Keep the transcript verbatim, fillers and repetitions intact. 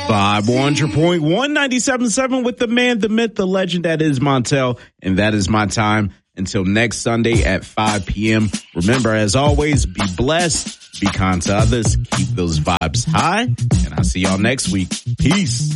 Vibe one hundred point one, ninety-seven point seven with the man, the myth, the legend that is Montel. And that is my time. Until next Sunday at five p.m. Remember, as always, be blessed, be kind to others, keep those vibes high, and I'll see y'all next week. Peace.